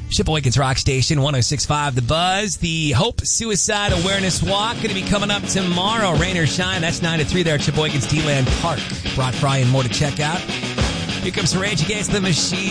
Sheboygan's Rock Station, 106.5 The Buzz. The Hope Suicide Awareness Walk going to be coming up tomorrow. Rain or shine, that's 9 to 3 there at Sheboygan's D-Land Park. Brock Fry and more to check out. Here comes Rage Against the Machine.